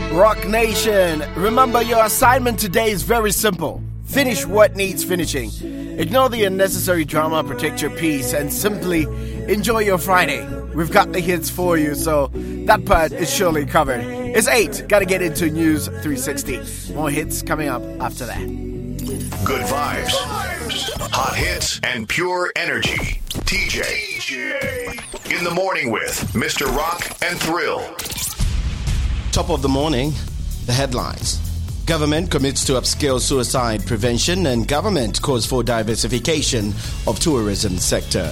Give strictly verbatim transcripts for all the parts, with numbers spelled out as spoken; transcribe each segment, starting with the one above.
Rock Nation, remember your assignment today is very simple. Finish what needs finishing. Ignore the unnecessary drama, protect your peace, and simply enjoy your Friday. We've got the hits for you, so that part is surely covered. It's eight. Gotta get into News three sixty. More hits coming up after that. Good vibes, hot hits, and pure energy. T J. In the morning with Mister Rock and Thrill. Top of the morning, the headlines. Government commits to upscale suicide prevention and government calls for diversification of tourism sector.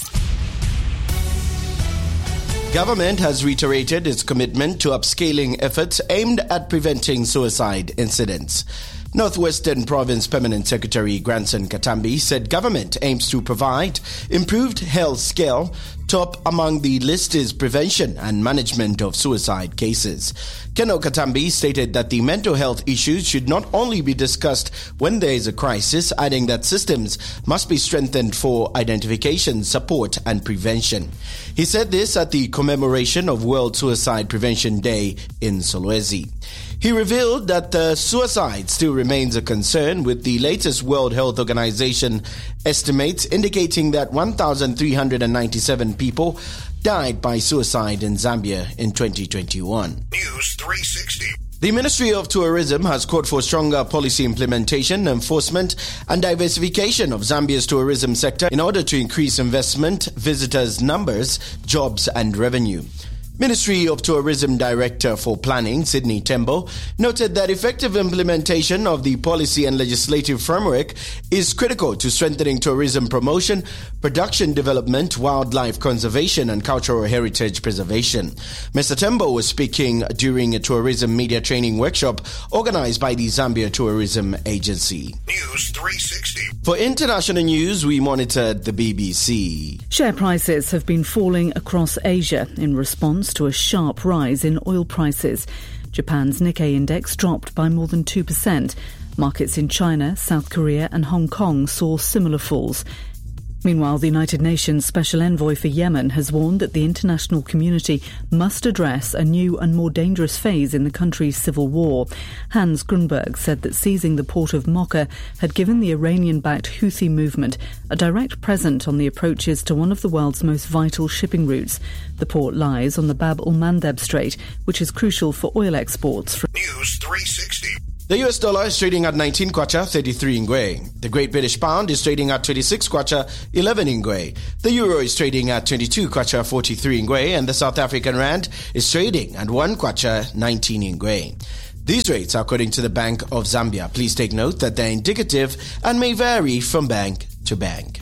Government has reiterated its commitment to upscaling efforts aimed at preventing suicide incidents. Northwestern Province Permanent Secretary Granson Katambi said government aims to provide improved health scale. Top among the list is prevention and management of suicide cases. Keno Katambi stated that the mental health issues should not only be discussed when there is a crisis, adding that systems must be strengthened for identification, support and prevention. He said this at the commemoration of World Suicide Prevention Day in Solwezi. He revealed that the suicide still remains a concern, with the latest World Health Organization estimates indicating that one thousand three hundred ninety-seven people died by suicide in Zambia in twenty twenty-one. News three sixty. The Ministry of Tourism has called for stronger policy implementation, enforcement and diversification of Zambia's tourism sector in order to increase investment, visitors' numbers, jobs and revenue. Ministry of Tourism Director for Planning, Sydney Tembo, noted that effective implementation of the policy and legislative framework is critical to strengthening tourism promotion, production development, wildlife conservation and cultural heritage preservation. Mister Tembo was speaking during a tourism media training workshop organized by the Zambia Tourism Agency. News three sixty. For international news, we monitored the B B C. Share prices have been falling across Asia in response to a sharp rise in oil prices. Japan's Nikkei index dropped by more than two percent. Markets in China, South Korea and Hong Kong saw similar falls. Meanwhile, the United Nations Special Envoy for Yemen has warned that the international community must address a new and more dangerous phase in the country's civil war. Hans Grunberg said that seizing the port of Mocha had given the Iranian-backed Houthi movement a direct present on the approaches to one of the world's most vital shipping routes. The port lies on the Bab el-Mandeb Strait, which is crucial for oil exports. From News three sixty. The U S dollar is trading at nineteen kwacha, thirty-three ngwe. The Great British Pound is trading at twenty-six kwacha, eleven ngwe. The Euro is trading at twenty-two kwacha, forty-three ngwe. And the South African Rand is trading at one kwacha, nineteen ngwe. These rates are according to the Bank of Zambia. Please take note that they're indicative and may vary from bank to bank.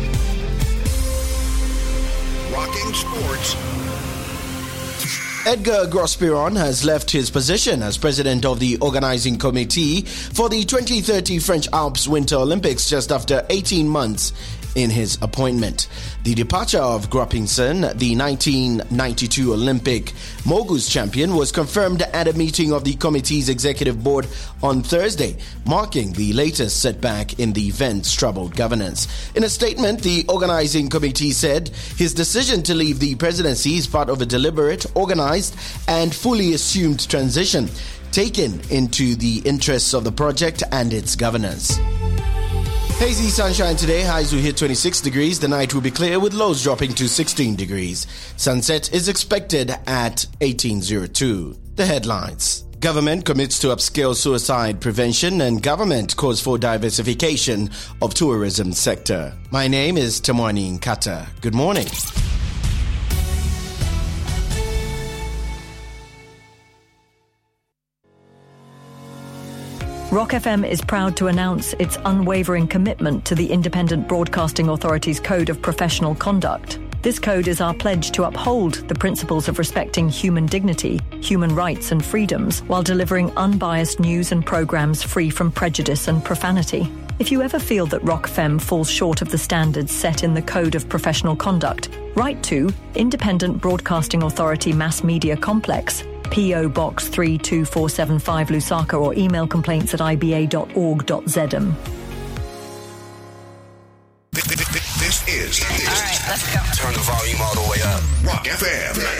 Rocking sports. Edgar Grospiron has left his position as president of the organizing committee for the twenty thirty French Alps Winter Olympics just after eighteen months in his appointment. The departure of Grospirón, the nineteen ninety-two Olympic Moguls champion, was confirmed at a meeting of the committee's executive board on Thursday, marking the latest setback in the event's troubled governance. In a statement, the organizing committee said his decision to leave the presidency is part of a deliberate, organized, and fully assumed transition taken into the interests of the project and its governance. Hazy sunshine today, highs will hit twenty-six degrees. The night will be clear with lows dropping to sixteen degrees. Sunset is expected at eighteen oh two. The headlines. Government commits to upscale suicide prevention and government calls for diversification of tourism sector. My name is Tamwani Nkata. Good morning. Rock F M is proud to announce its unwavering commitment to the Independent Broadcasting Authority's Code of Professional Conduct. This code is our pledge to uphold the principles of respecting human dignity, human rights and freedoms, while delivering unbiased news and programs free from prejudice and profanity. If you ever feel that Rock F M falls short of the standards set in the Code of Professional Conduct, write to Independent Broadcasting Authority Mass Media Complex, P O Box three two four seven five Lusaka, or email complaints at i b a dot org dot z m. This is. All right, let's go. Turn the volume all the way up. Rock F M